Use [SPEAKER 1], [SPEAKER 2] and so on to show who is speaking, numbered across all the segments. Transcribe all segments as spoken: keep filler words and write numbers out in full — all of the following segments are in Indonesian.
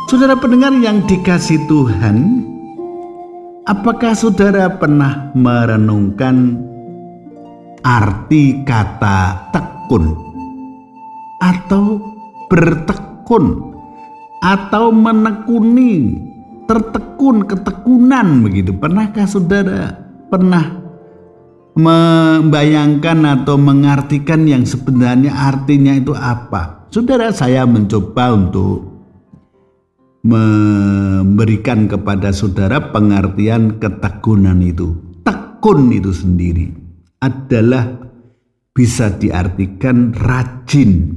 [SPEAKER 1] Saudara pendengar yang dikasihi Tuhan, apakah saudara pernah merenungkan arti kata tekun atau bertekun atau menekuni, tertekun, ketekunan begitu? Pernahkah saudara pernah membayangkan atau mengartikan yang sebenarnya artinya itu apa? Saudara, saya mencoba untuk memberikan kepada saudara pengertian ketekunan itu. Tekun itu sendiri adalah bisa diartikan rajin.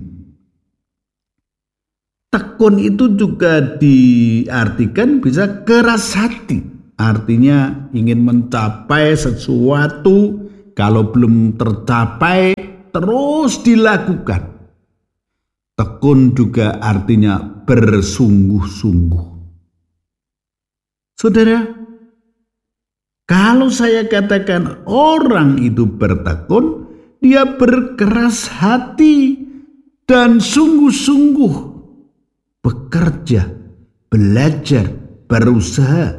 [SPEAKER 1] Tekun itu juga diartikan bisa keras hati. Artinya ingin mencapai sesuatu, kalau belum tercapai terus dilakukan. Tekun juga artinya bersungguh-sungguh. Saudara, kalau saya katakan orang itu bertekun, dia berkeras hati dan sungguh-sungguh bekerja, belajar, berusaha,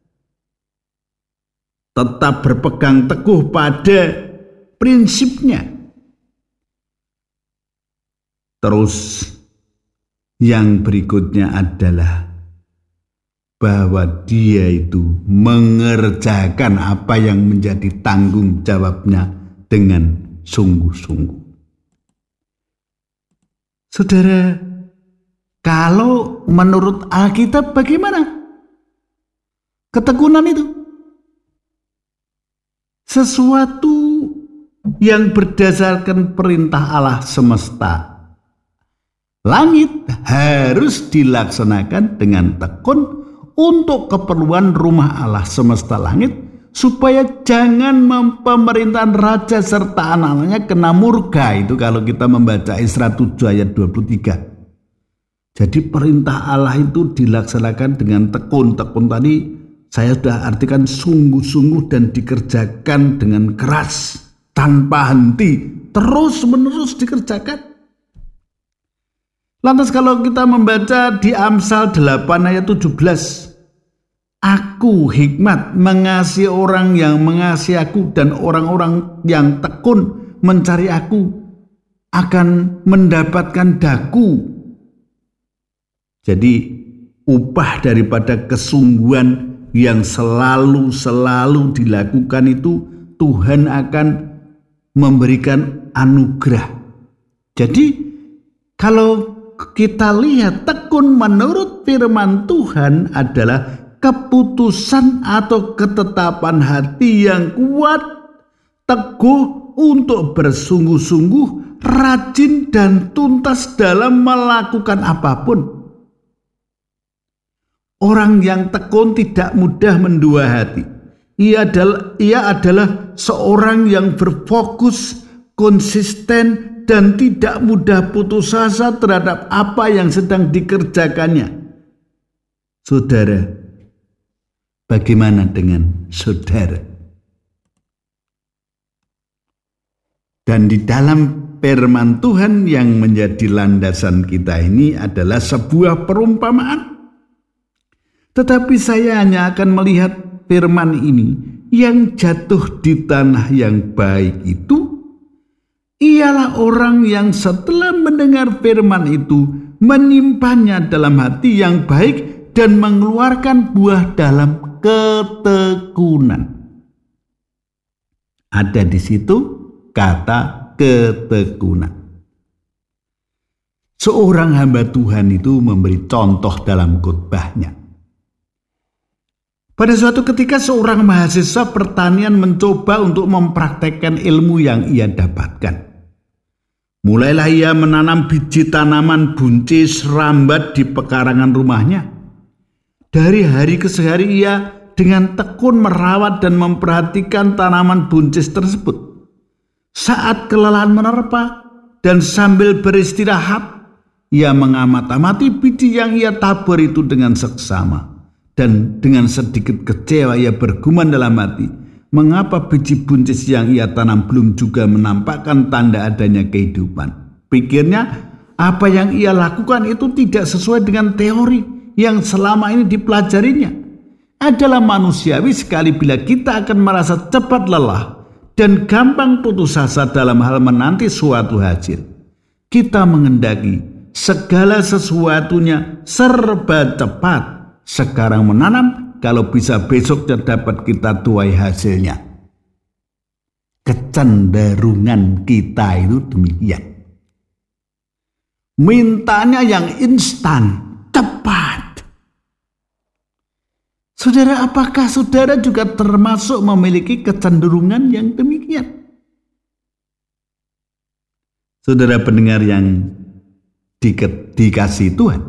[SPEAKER 1] tetap berpegang teguh pada prinsipnya. Terus yang berikutnya adalah bahwa dia itu mengerjakan apa yang menjadi tanggung jawabnya dengan sungguh-sungguh. Saudara, kalau menurut Alkitab bagaimana ketekunan itu? Sesuatu yang berdasarkan perintah Allah semesta langit harus dilaksanakan dengan tekun untuk keperluan rumah Allah semesta langit, supaya jangan pemerintahan raja serta anak-anaknya kena murka. Itu kalau kita membaca Esra tujuh ayat dua puluh tiga. Jadi perintah Allah itu dilaksanakan dengan tekun. Tekun tadi saya sudah artikan sungguh-sungguh dan dikerjakan dengan keras, tanpa henti, terus-menerus dikerjakan. Lantas kalau kita membaca di Amsal delapan ayat tujuh belas, aku hikmat mengasihi orang yang mengasihi aku, dan orang-orang yang tekun mencari aku akan mendapatkan daku. Jadi upah daripada kesungguhan yang selalu-selalu dilakukan itu, Tuhan akan memberikan anugerah. Jadi kalau kita lihat tekun menurut firman Tuhan adalah keputusan atau ketetapan hati yang kuat, teguh untuk bersungguh-sungguh, rajin dan tuntas dalam melakukan apapun. Orang yang tekun tidak mudah mendua hati. Ia adalah, ia adalah seorang yang berfokus, konsisten, dan tidak mudah putus asa terhadap apa yang sedang dikerjakannya. Saudara, bagaimana dengan saudara? Dan di dalam firman Tuhan yang menjadi landasan kita ini adalah sebuah perumpamaan. Tetapi saya hanya akan melihat firman ini, yang jatuh di tanah yang baik itu ialah orang yang setelah mendengar firman itu menyimpannya dalam hati yang baik dan mengeluarkan buah dalam ketekunan. Ada di situ kata ketekunan. Seorang hamba Tuhan itu memberi contoh dalam khotbahnya. Pada suatu ketika seorang mahasiswa pertanian mencoba untuk mempraktekkan ilmu yang ia dapatkan. Mulailah ia menanam biji tanaman buncis rambat di pekarangan rumahnya. Dari hari ke hari ia dengan tekun merawat dan memperhatikan tanaman buncis tersebut. Saat kelelahan menerpa dan sambil beristirahat, ia mengamat-amati biji yang ia tabur itu dengan seksama. Dan dengan sedikit kecewa ia bergumam dalam hati, mengapa biji buncis yang ia tanam belum juga menampakkan tanda adanya kehidupan? Pikirnya, apa yang ia lakukan itu tidak sesuai dengan teori yang selama ini dipelajarinya. Adalah manusiawi sekali bila kita akan merasa cepat lelah dan gampang putus asa dalam hal menanti suatu hasil. Kita mengendaki segala sesuatunya serba cepat. Sekarang menanam, kalau bisa besoknya dapat kita tuai hasilnya. Kecenderungan kita itu demikian. Mintanya yang instan, cepat. Saudara, apakah saudara juga termasuk memiliki kecenderungan yang demikian? Saudara pendengar yang di- dikasihi Tuhan,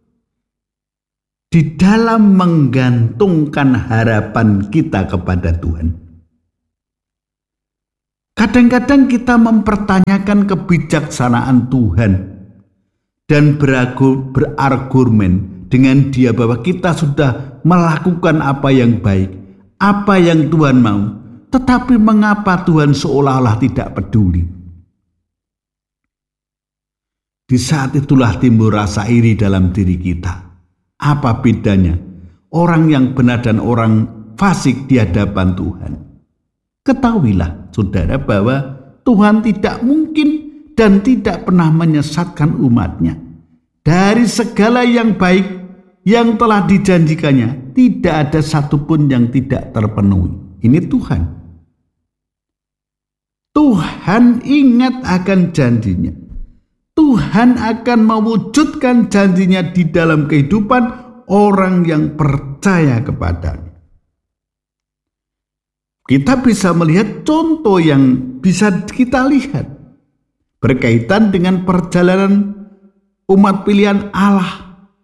[SPEAKER 1] di dalam menggantungkan harapan kita kepada Tuhan, kadang-kadang kita mempertanyakan kebijaksanaan Tuhan dan berargumen dengan Dia bahwa kita sudah melakukan apa yang baik, apa yang Tuhan mau, tetapi mengapa Tuhan seolah-olah tidak peduli? Di saat itulah timbul rasa iri dalam diri kita. Apa bedanya orang yang benar dan orang fasik di hadapan Tuhan? Ketahuilah saudara bahwa Tuhan tidak mungkin dan tidak pernah menyesatkan umatnya. Dari segala yang baik yang telah dijanjikannya, tidak ada satupun yang tidak terpenuhi. Ini Tuhan. Tuhan ingat akan janjinya. Tuhan akan mewujudkan janjinya di dalam kehidupan orang yang percaya kepadanya. Kita bisa melihat contoh yang bisa kita lihat berkaitan dengan perjalanan umat pilihan Allah.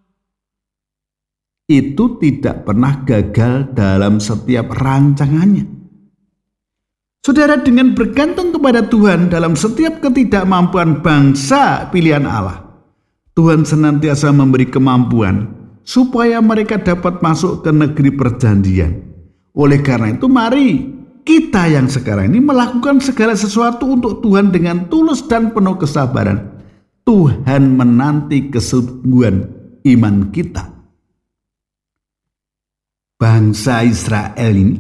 [SPEAKER 1] Itu tidak pernah gagal dalam setiap rancangannya. Saudara, dengan bergantung kepada Tuhan dalam setiap ketidakmampuan bangsa pilihan Allah, Tuhan senantiasa memberi kemampuan supaya mereka dapat masuk ke negeri perjanjian. Oleh karena itu, mari kita yang sekarang ini melakukan segala sesuatu untuk Tuhan dengan tulus dan penuh kesabaran. Tuhan menanti kesungguhan iman kita. Bangsa Israel ini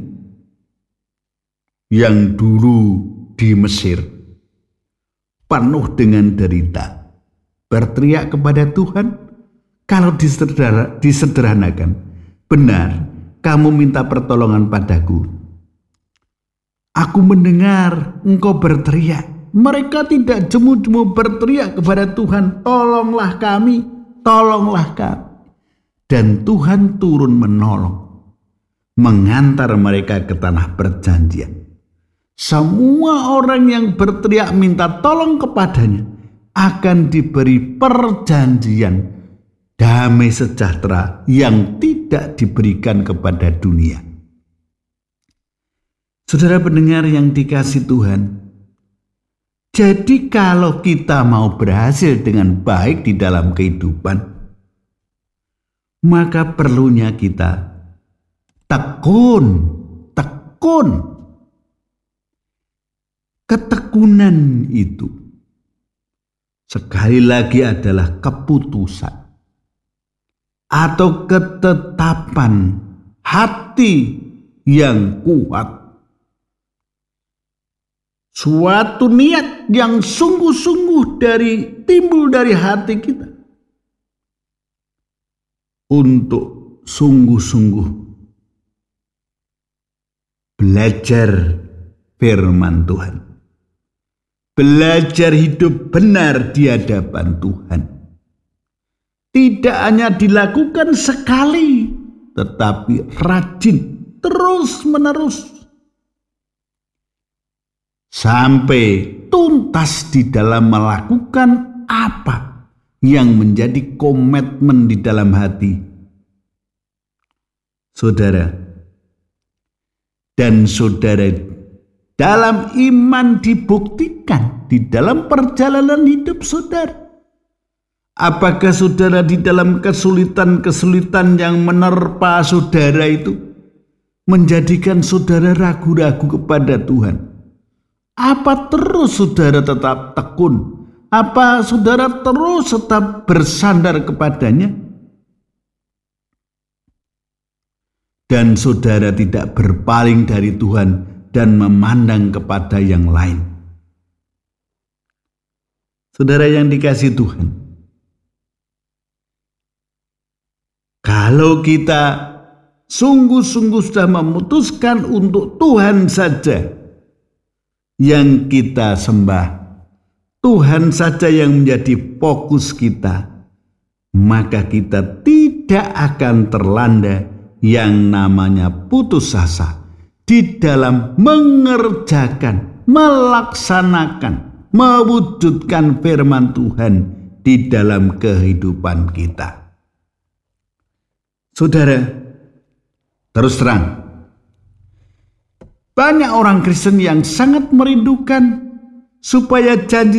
[SPEAKER 1] yang dulu di Mesir penuh dengan derita, berteriak kepada Tuhan. Kalau disederhanakan, benar kamu minta pertolongan padaku. Aku mendengar engkau berteriak. Mereka tidak jemu-jemu berteriak kepada Tuhan, tolonglah kami, tolonglah kami. Dan Tuhan turun menolong, mengantar mereka ke tanah perjanjian. Semua orang yang berteriak minta tolong kepadanya akan diberi perjanjian damai sejahtera yang tidak diberikan kepada dunia. Saudara pendengar yang dikasihi Tuhan, jadi kalau kita mau berhasil dengan baik di dalam kehidupan, maka perlunya kita tekun, tekun. Ketekunan itu sekali lagi adalah keputusan atau ketetapan hati yang kuat. Suatu niat yang sungguh-sungguh dari timbul dari hati kita untuk sungguh-sungguh belajar firman Tuhan, belajar hidup benar di hadapan Tuhan. Tidak hanya dilakukan sekali, tetapi rajin, terus-menerus. Sampai tuntas di dalam melakukan apa yang menjadi komitmen di dalam hati. Saudara dan saudara, dalam iman dibuktikan di dalam perjalanan hidup saudara. Apakah saudara di dalam kesulitan-kesulitan yang menerpa saudara itu menjadikan saudara ragu-ragu kepada Tuhan? Apa terus saudara tetap tekun? Apa saudara terus tetap bersandar kepadanya? dan saudara tidak berpaling dari Tuhan dan memandang kepada yang lain. Saudara yang dikasihi Tuhan, kalau kita sungguh-sungguh sudah memutuskan untuk Tuhan saja yang kita sembah, Tuhan saja yang menjadi fokus kita, maka kita tidak akan terlanda yang namanya putus asa di dalam mengerjakan, melaksanakan, mewujudkan firman Tuhan di dalam kehidupan kita. Saudara, terus terang, banyak orang Kristen yang sangat merindukan supaya janji